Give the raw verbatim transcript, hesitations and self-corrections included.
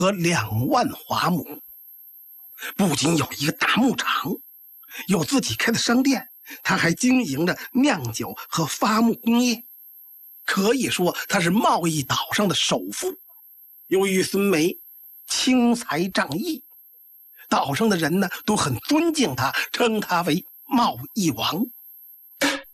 和两万华亩，不仅有一个大牧场，有自己开的商店，他还经营着酿酒和发木工业，可以说他是贸易岛上的首富。由于孙梅轻财仗义，岛上的人呢都很尊敬他，称他为贸易王。